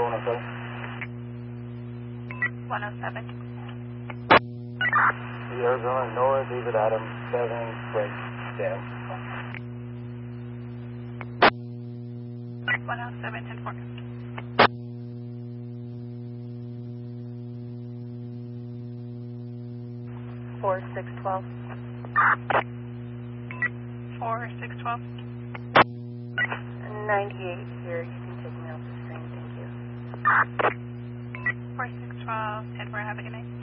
107. 107. The Arizona North, David Adams, 7, break down. 107, 10-4. Four 612. 4612. 98 here. You can take me off the screen. Thank you. 4612, 10-4, have a good night.